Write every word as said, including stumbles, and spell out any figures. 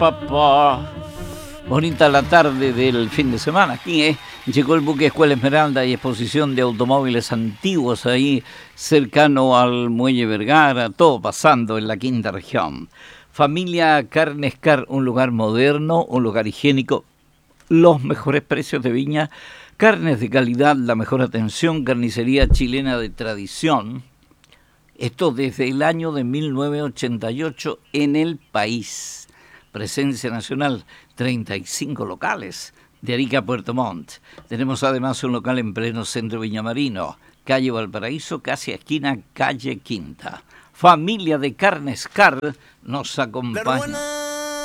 pa, pa. Bonita la tarde del fin de semana. Aquí eh, llegó el buque Escuela Esmeralda y exposición de automóviles antiguos ahí cercano al Muelle Vergara, todo pasando en la quinta región. Familia Carnes Car, un lugar moderno, un lugar higiénico, los mejores precios de Viña, carnes de calidad, la mejor atención, carnicería chilena de tradición. Esto desde el año de mil novecientos ochenta y ocho en el país. Presencia nacional, treinta y cinco locales, de Arica a Puerto Montt. Tenemos además un local en pleno centro Viñamarino, calle Valparaíso, casi esquina calle Quinta. Familia de Carnes Car nos acompaña.